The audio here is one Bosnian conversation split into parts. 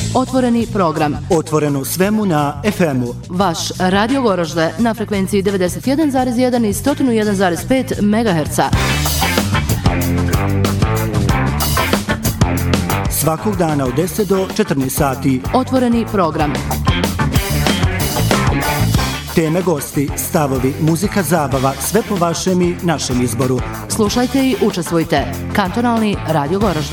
Otvoreni program. Otvoreno svemu na FM-u. Vaš Radio Goražde na frekvenciji 91,1 i 101,5 MHz. Svakog dana od 10 do 14 sati. Otvoreni program. Teme, gosti, stavovi, muzika, zabava, sve po vašem i našem izboru. Slušajte i učestvujte. Kantonalni Radio Goražde.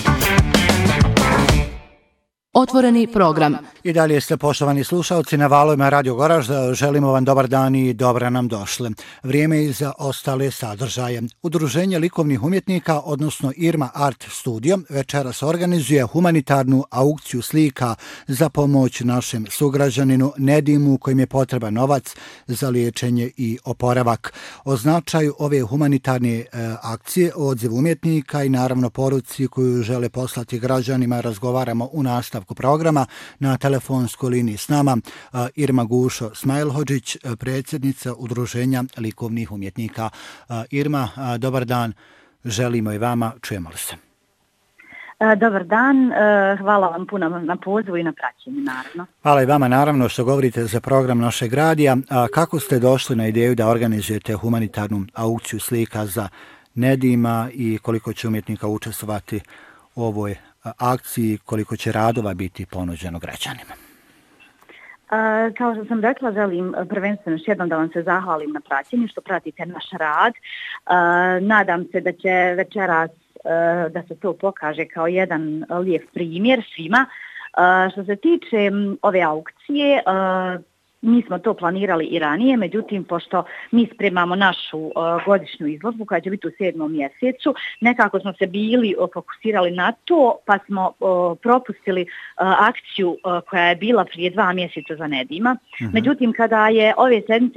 Otvoreni program. I dalje ste, poštovani slušalci, na valovima Radio Goražda. Želimo vam dobar dan i dobra nam došle. Vrijeme je za ostale sadržaje. Udruženje likovnih umjetnika, odnosno Irma Art Studio, večeras organizuje humanitarnu aukciju slika za pomoć našem sugrađaninu Nedimu, kojim je potreban novac za liječenje i oporavak. O značaju ove humanitarne akcije, o odzivu umjetnika i naravno poruci koju žele poslati građanima razgovaramo u nastavku programa. Na telefonskoj liniji s nama Irma Gušo Smajlhodžić, predsjednica Udruženja likovnih umjetnika. Irma, dobar dan, želimo i vama, čujemo li se? Dobar dan, hvala vam puno na pozivu i na praćenju, naravno. Hvala i vama, naravno, što govorite za program našeg radija. Kako ste došli na ideju da organizujete humanitarnu aukciju slika za Nedima i koliko će umjetnika učestvovati u ovoj akciji, koliko će radova biti ponuđeno građanima? Kao što sam rekla, želim prvenstveno još jednom da vam se zahvalim na praćenju što pratite naš rad. Nadam se da će večeras da se to pokaže kao jedan lijep primjer svima. Što se tiče ove aukcije, mi smo to planirali i ranije, međutim, pošto mi spremamo našu godišnju izložbu koja će biti u 7. mjesecu, nekako smo se bili fokusirali na to, pa smo propustili akciju koja je bila prije 2 mjeseca za Nedima. Međutim, kada je ove sedmice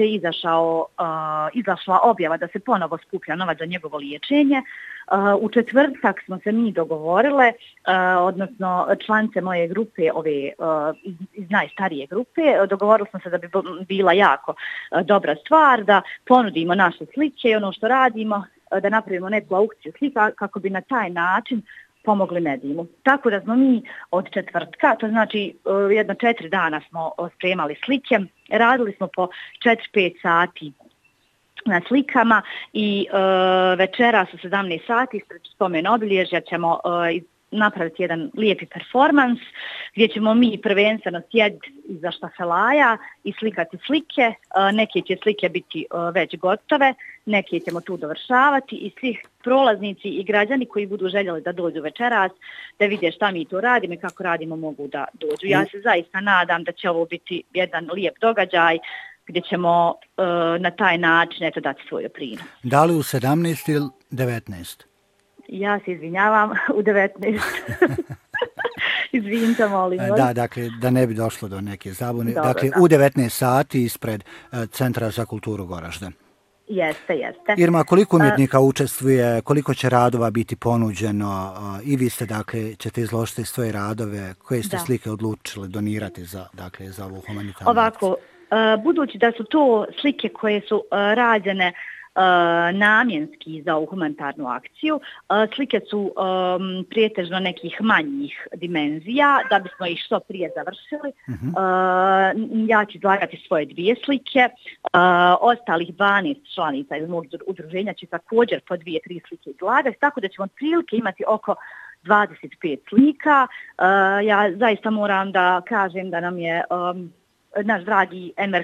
izašla objava da se ponovo skuplja novac za njegovo liječenje, u četvrtak smo se mi dogovorile, odnosno članice moje grupe, ove iz najstarije grupe, dogovorili smo se da bi bila jako dobra stvar, da ponudimo naše slike i ono što radimo, da napravimo neku aukciju slika kako bi na taj način pomogli Nedimu. Tako da smo mi od četvrtka, to znači jedno 4 dana smo spremali slike, radili smo po 4-5 sati na slikama i večeras u 17 sati ispred spomen obilježja ćemo napraviti jedan lijepi performans gdje ćemo mi prvenstveno sjediti iza štafelaja i slikati slike. Neke će slike biti već gotove, neke ćemo tu dovršavati i svi prolaznici i građani koji budu željeli da dođu večeras, da vide šta mi tu radimo i kako radimo mogu da dođu. Ja se zaista nadam da će ovo biti jedan lijep događaj gdje ćemo na taj način dati svoj doprinos. Da li u 17 ili 19? Ja se izvinjavam, u 19. Izvinite, molim vas. Da, dakle, da ne bi došlo do neke zabune. Dobro, dakle, u 19 sati ispred Centra za kulturu Goražde. Jeste. Irma, koliko umjetnika učestvuje, koliko će radova biti ponuđeno i vi ste, dakle, ćete izložiti svoje radove, koje ste slike odlučili donirati za ovu humanitarnu? Ovako, budući da su to slike koje su rađene namjenski za ovu humanitarnu akciju, slike su prijetežno nekih manjih dimenzija, da bismo ih što prije završili. Ja ću izlagati svoje 2 slike, ostalih 12 članica iz mog udruženja će također po 2-3 slike izlagati, tako da ćemo otprilike imati oko 25 slika. Ja zaista moram da kažem da nam je naš dragi Enver